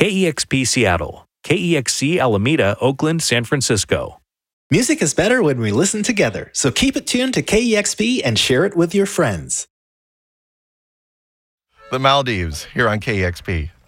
KEXP Seattle, KEXC Alameda, Oakland, San Francisco. Music is better when we listen together, so keep it tuned to KEXP and share it with your friends. The Maldives here on KEXP.